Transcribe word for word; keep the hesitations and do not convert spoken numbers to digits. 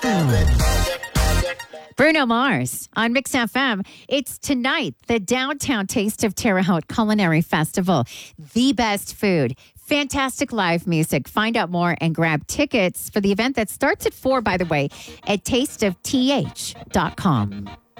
Bruno Mars on Mix F M. It's tonight, the Downtown Taste of Terre Haute Culinary Festival. The best food, fantastic live music. Find out more and grab tickets for the event that starts at four, by the way, at taste of t h dot com.